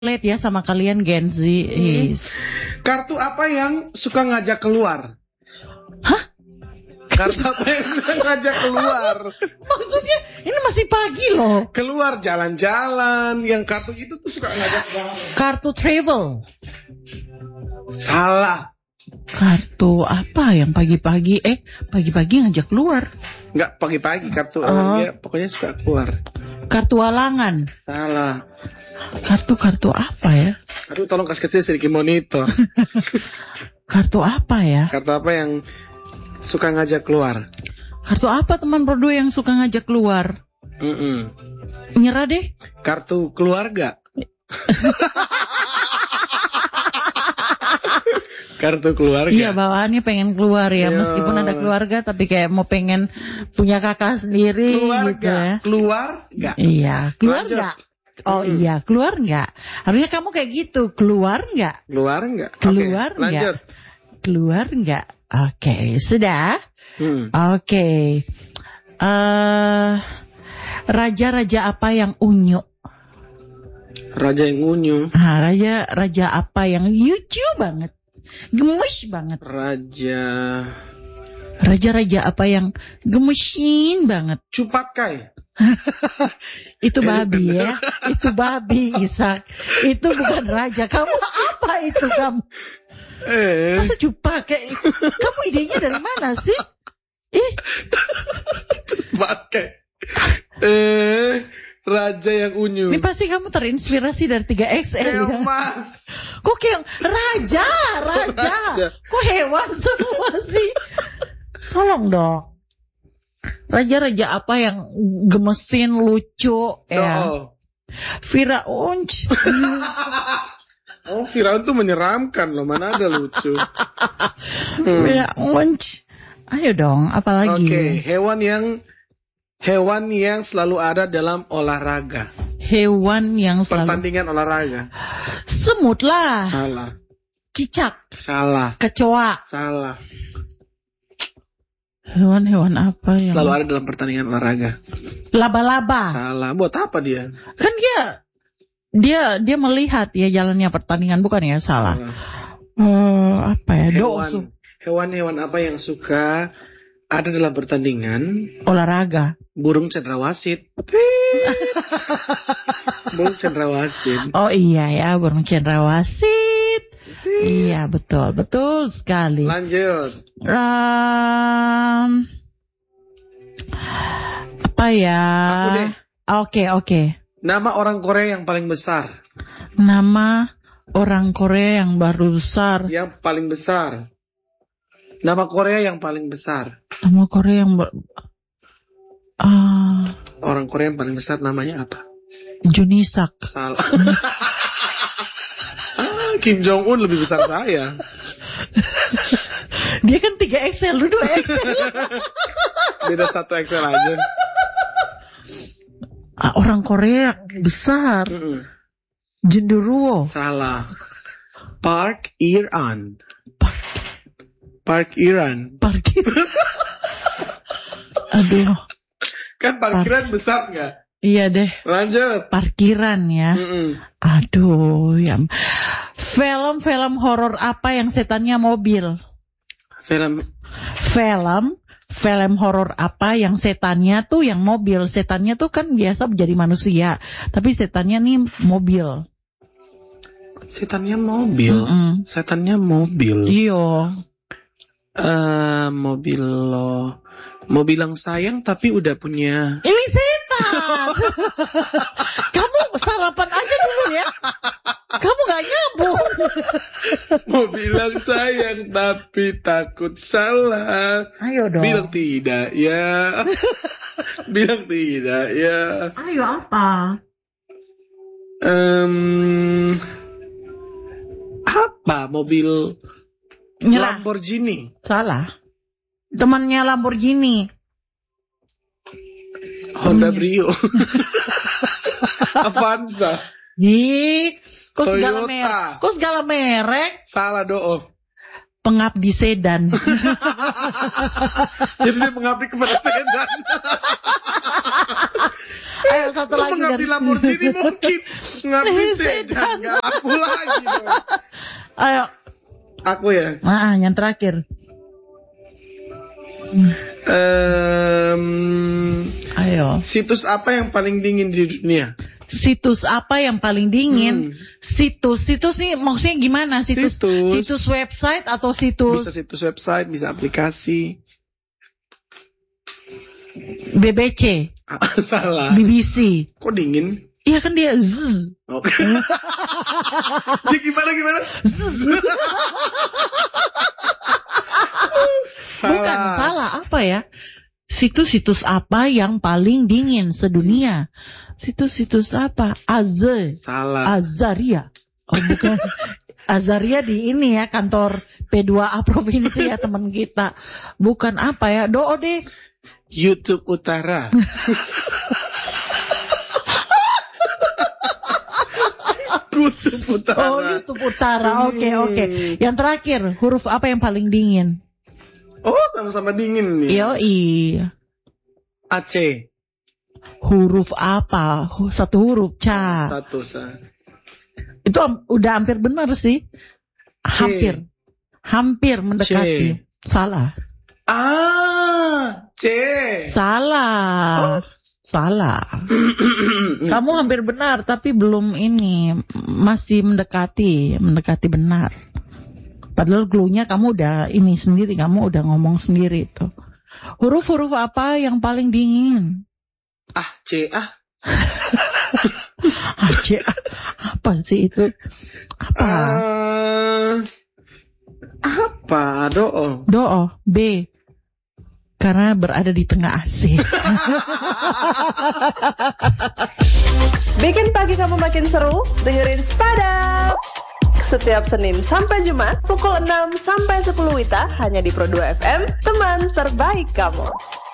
relate ya sama kalian Gen Z. Yes. Kartu apa yang suka ngajak keluar? Hah? Kartu apa yang suka ngajak keluar? Maksudnya ini masih pagi loh. Keluar jalan-jalan. Yang kartu itu tuh suka ngajak jalan. Kartu travel. Salah. Kartu apa yang pagi-pagi? Pagi-pagi ngajak keluar. Nggak pagi-pagi kartu. Ya, pokoknya suka keluar. Kartu halangan. Salah. Kartu apa ya? Aduh, tolong kasih kecil sedikit monitor. Kartu apa ya? Kartu apa yang suka ngajak keluar? Kartu apa teman berdua yang suka ngajak keluar? Nyerah deh. Kartu keluarga. Kartu keluarga. Iya, bawaannya pengen keluar ya. Iya. Meskipun ada keluarga, tapi kayak mau pengen punya kakak sendiri Keluar gitu nggak? ya. Keluar nggak? Iya, keluar Lanjut. nggak? Oh iya, keluar nggak? Harusnya kamu kayak gitu, keluar nggak? Keluar nggak? Keluar Oke, lanjut. nggak? Keluar nggak? Oke, sudah. Hmm. Oke. Raja-raja apa yang unyu? Raja yang unyu. Raja apa yang lucu banget? Gemes banget. Raja-raja apa yang gemesin banget? Cupakai. Itu babi ya. Itu babi, Ishak. Itu bukan raja. Kamu apa itu kamu? Masa pakai? Kamu idenya dari mana sih? Cupakai. Raja yang unyu. Ini pasti kamu terinspirasi dari 3XL ya? Mas. Kok kayak raja. Kok hewan semua sih? Tolong dong. Raja-raja apa yang gemesin, lucu ya? Firaun. Oh, Firaun tuh menyeramkan loh, mana ada lucu. Firaun. Ayo dong, apalagi? Oke, hewan yang selalu ada dalam olahraga. Hewan yang selalu Pertandingan olahraga. semut lah. Salah. Cicak. Salah. Kecoa. Salah. Hewan-hewan apa yang Selalu ada dalam pertandingan olahraga. laba-laba? Salah. Buat apa dia? Kan dia melihat ya jalannya pertandingan, bukan ya? Salah. Apa ya? Hewan-hewan apa yang suka ada dalam pertandingan olahraga. burung cendrawasih? Burung cendrawasih. Oh iya ya, burung cendrawasih. Iya, betul sekali. Lanjut. Apa ya? Aku deh. Oke. Nama orang Korea yang paling besar. Nama orang Korea yang baru besar. Yang paling besar. Nama Korea yang paling besar. Nama Korea yang Orang Korea yang paling besar namanya apa? Junisak. Salah. Kim Jong Un lebih besar saya. Dia kan 3XL, lu 2XL. Beda 1 XL aja. Orang Korea besar. Genderuwo. Salah. Park Iran. Park Iran. Parkir. Aduh. Kan parkiran besar nggak? Iya deh. Lanjut. Parkiran ya. Aduh, ya. Film horor apa yang setannya mobil? Film horor apa yang setannya tuh yang mobil? Setannya tuh kan biasa menjadi manusia, tapi setannya nih mobil. Setannya mobil. Setannya mobil. Iya. Mobil yang sayang tapi udah punya. Ini setan. Kamu sarapan aja dulu ya. Kamu gak nyambung. Mobil yang sayang tapi takut salah. Ayo dong. Bilang tidak ya. Bilang tidak ya. Ayo apa? Apa mobil? Nyerah. Lamborghini. Salah. Temannya Lamborghini. Honda Brio. Avanza. Kok segala Toyota. merek? Kok segala merek? Salah Doof. Pengabdi sedan. Jadi dia mengabdi kepada sedan. Ayo satu lagi Mengabdi dari Lamborghini mungkin. Ngabdi sedan. Gak aku lagi dong. Ayo. Aku ya. Yang terakhir. Ayo. Situs apa yang paling dingin di dunia? Situs apa yang paling dingin? Situs nih maksudnya gimana? Situs website atau situs? Bisa situs website, bisa aplikasi. BBC. Salah. BBC. Kok dingin? Iya kan dia zzz. Oke. Dia gimana? Bukan salah apa ya? Situs-situs apa yang paling dingin sedunia? Situs-situs apa? Salah. Azaria. Oh bukan. Azaria di ini ya, kantor P2A provinsi ya teman kita. Bukan apa ya? deh. YouTube Utara. YouTube Utara. Oh, YouTube Utara. Oke. Yang terakhir, huruf apa yang paling dingin? Oh, sama-sama dingin nih. Yoi. Aceh. Huruf apa? Satu huruf, Ca. Satu, Sa. Itu udah hampir benar sih. Hampir mendekati. Salah. C. Salah. Salah. Kamu hampir benar, tapi belum ini. Masih mendekati benar. Padahal clue-nya kamu udah ini sendiri, kamu udah ngomong sendiri tuh. Huruf-huruf apa yang paling dingin? C. C. Apa sih itu? Apa? Do'o. B. Karena berada di tengah AC. Bikin pagi kamu makin seru, dengerin Spadap. Setiap Senin sampai Jumat pukul 6 sampai 10 WITA hanya di Pro 2 FM, teman terbaik kamu.